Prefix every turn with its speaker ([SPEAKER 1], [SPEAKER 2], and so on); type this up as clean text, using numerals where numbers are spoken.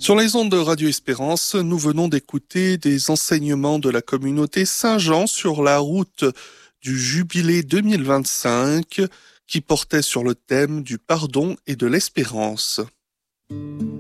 [SPEAKER 1] Sur les ondes de Radio Espérance, nous venons d'écouter des enseignements de la communauté Saint-Jean sur la route du Jubilé 2025 qui portait sur le thème du pardon et de l'espérance.